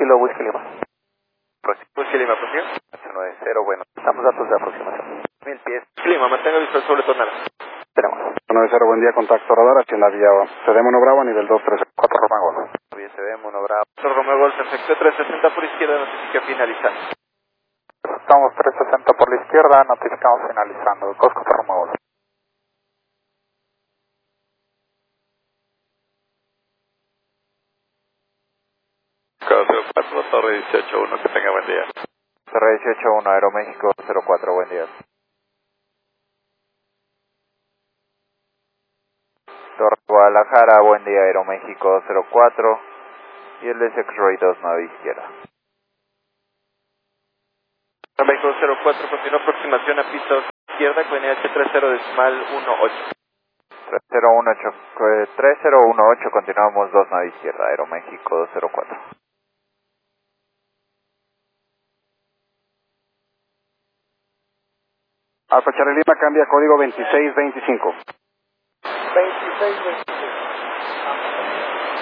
Kilo Whisky Lima. Whisky Lima, ¿por qué? 890, bueno, estamos datos de aproximación. 1000 pies. Lima, mantenga visual sobre tornado. Tenemos. 90, buen día, contacto radar hacia la vía CDM Bravo a nivel 234 Romagol. Bien, se ve, Mono Bravo. Romeo Golf, efecto 360 por izquierda, notifica finalizando. Estamos 360 por la izquierda, notificamos finalizando. Cosco Romagol. Código 4, Torre 18-1, que tenga buen día. Torre 18-1, Aeroméxico 04, buen día. Torre Guadalajara, buen día, Aeroméxico 04. Y el de X-Ray 29 izquierda. México 04, continúa aproximación a pista izquierda, con NH 30.18. 3018, continuamos 29 izquierda, Aeroméxico 04. Alfa Charlie Lima cambia código 2625. 2625.